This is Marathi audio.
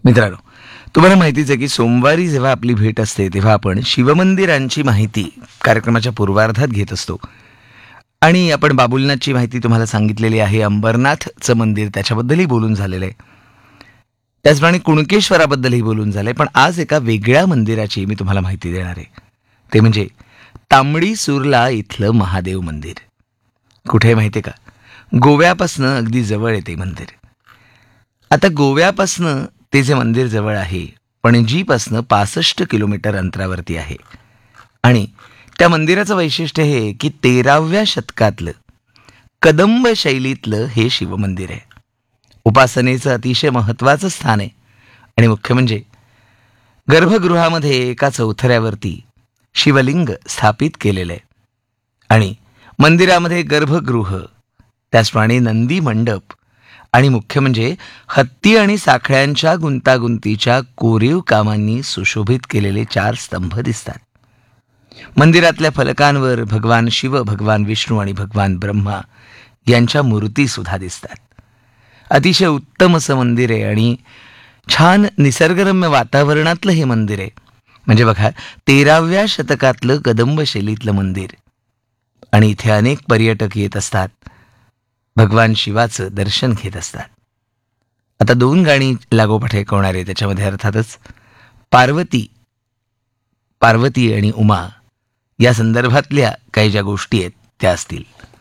मित्रांनो, तुम्हाला माहितीच आहे की सोमवारी जेव्हा आपली भेट असते तेव्हा आपण शिवमंदिरांची माहिती कार्यक्रमाच्या पूर्वार्धात घेत असतो. आणि आपण बाबुलनाथची माहिती तुम्हाला सांगितलेली आहे. अंबरनाथचं मंदिर त्याच्याबद्दलही बोलून झालेलं आहे. त्याचप्रमाणे कुणकेश्वराबद्दलही बोलून झालंय. पण आज एका वेगळ्या मंदिराची मी तुम्हाला माहिती देणार आहे. ते म्हणजे तांबडी सुर्ला इथलं महादेव मंदिर. कुठे आहे माहिती आहे का? गोव्यापासनं अगदी जवळ आहे ते मंदिर. आता गोव्यापासनं ते जे मंदिर जवळ आहे, पणजीपासनं 65 किलोमीटर अंतरावरती आहे. आणि त्या मंदिराचं वैशिष्ट्य हे की 13व्या शतकातलं कदंब शैलीतलं हे शिवमंदिर आहे. उपासनेचं अतिशय महत्त्वाचं स्थान आहे. आणि मुख्य म्हणजे गर्भगृहामध्ये एका चौथऱ्यावरती शिवलिंग स्थापित केलेलं आहे. आणि मंदिरामध्ये गर्भगृह, त्याचप्रमाणे नंदी मंडप आणि मुख्य म्हणजे हत्ती आणि साखळ्यांच्या गुंतागुंतीच्या कोरीव कामांनी सुशोभित केलेले 4 स्तंभ दिसतात. मंदिरातल्या फलकांवर भगवान शिव, भगवान विष्णू आणि भगवान ब्रह्मा यांच्या मूर्ती सुद्धा दिसतात. अतिशय उत्तम असं मंदिर आहे आणि छान निसर्गरम्य वातावरणातलं हे मंदिर आहे. म्हणजे बघा, 13व्या शतकातलं कदंब शैलीतलं मंदिर आणि इथे अनेक पर्यटक येत असतात, भगवान शिवाचं दर्शन घेत असतात. आता 2 गाणी लागोपाठ ऐकवणार आहे. त्याच्यामध्ये अर्थातच पार्वती पार्वती आणि उमा या संदर्भातल्या काही ज्या गोष्टी आहेत त्या असतील.